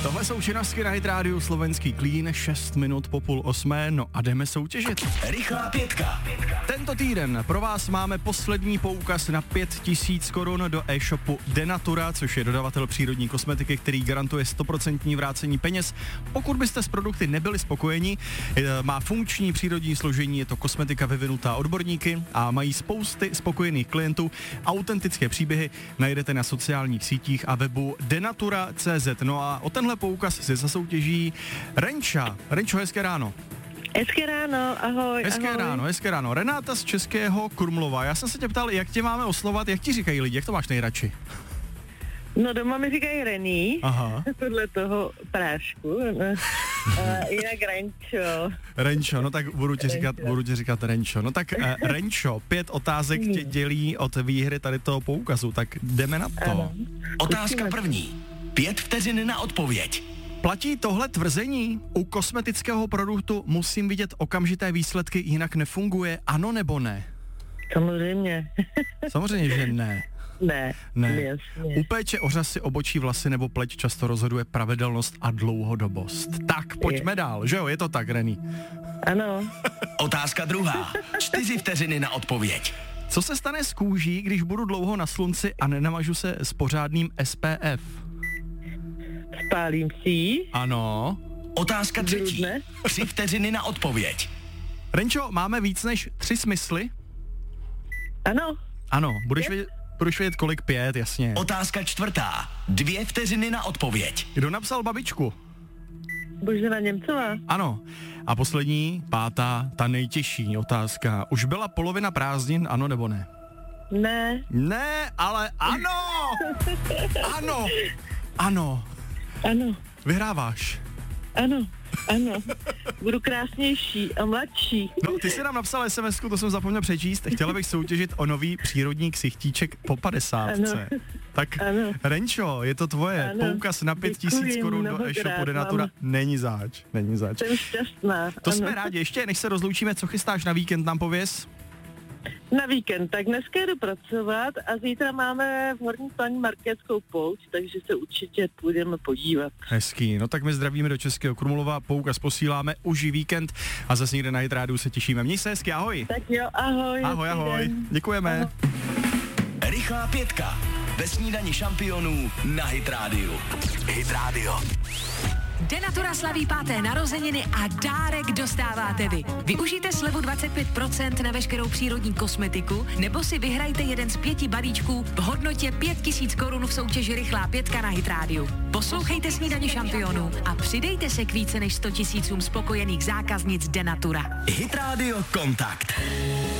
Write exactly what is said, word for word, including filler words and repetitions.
Tohle jsou činnosti na Hit rádiu, slovenský Klín, šest minut po půl osmé, no a jdeme soutěžit. Rychlá pětka. Tento týden pro vás máme poslední poukaz na pět tisíc korun do e-shopu Denatura, což je dodavatel přírodní kosmetiky, který garantuje sto procent vrácení peněz. Pokud byste s produkty nebyli spokojeni, má funkční přírodní složení, je to kosmetika vyvinutá odborníky a mají spousty spokojených klientů. Autentické příběhy najdete na sociálních sítích a webu denatura tečka cé zet. No a o tenhle poukaz si zasoutěží Renča. Renčo, hezké ráno. Hezké ráno, ahoj. Hezké ahoj. ráno, hezké ráno. Renáta z Českého Krumlova. Já jsem se tě ptal, jak tě máme oslovat, jak ti říkají lidi, jak to máš nejradši? No doma mi říkají Rený, Aha. podle toho prášku. A jinak Renčo. Renčo, no tak budu ti říkat, Renčo. budu ti říkat Renčo. No tak eh, Renčo, pět otázek tě dělí od výhry tady toho poukazu, tak jdeme na to. Ano. Otázka první. Pět vteřin na odpověď. Platí tohle tvrzení? U kosmetického produktu musím vidět okamžité výsledky, jinak nefunguje, ano nebo ne? Samozřejmě. Samozřejmě, že ne. Ne, Ne. jasně. U péče o řasy, obočí, vlasy nebo pleť často rozhoduje pravidelnost a dlouhodobost. Tak, pojďme Je. dál, že jo, je to tak, Reni. Ano. Otázka druhá. Čtyři vteřiny na odpověď. Co se stane s kůží, když budu dlouho na slunci a nenamažu se s pořádným S P F? Spálím si ji. Ano. Otázka třetí. Zrudne. Tři vteřiny na odpověď. Renčo, máme víc než tři smysly? Ano. Ano, budeš Pět? vědět, budeš vědět kolik pět, jasně. Otázka čtvrtá. Dvě vteřiny na odpověď. Kdo napsal babičku? Božena Němcová. Ano. A poslední, pátá, ta nejtěžší otázka. Už byla polovina prázdnin, ano nebo ne? Ne. Ne, ale ano! Ano! Ano! Ano. Vyhráváš. Ano. Ano. Budu krásnější a mladší. No, ty jsi nám napsal es em esku, to jsem zapomněl přečíst. Chtěla bych soutěžit o nový přírodní ksichtíček po padesátce. Ano. Tak Ano. Renčo, je to tvoje. Ano. Poukaz na pět tisíc Děkuji korun do mnohokrát, e-shopu Denatura. mám- Není zač, není zač. Jsem šťastná. To ano. jsme rádi. Ještě než se rozloučíme, co chystáš na víkend, nám pověz? Na víkend, tak dneska jdu pracovat a zítra máme v Horní Planí markétskou pouť, takže se určitě půjdeme podívat. Hezký. No tak my zdravíme do Českého Krumlova, poukaz posíláme, užij víkend a zase někde na Hit rádiu se těšíme. Měj se hezky, ahoj. Tak jo, ahoj. Ahoj, hezký ahoj. den. Děkujeme. Ahoj. Rychlá pětka. Ve snídani šampionů na Hit rádiu. Hit Radio. Denatura slaví páté narozeniny a dárek dostáváte vy. Využijte slevu dvacet pět procent na veškerou přírodní kosmetiku nebo si vyhrajte jeden z pěti balíčků v hodnotě pět tisíc korun v soutěži Rychlá pětka na Hit rádiu. Poslouchejte snídani šampionů a přidejte se k více než sto tisícům spokojených zákaznic Denatura. Hit Radio Kontakt.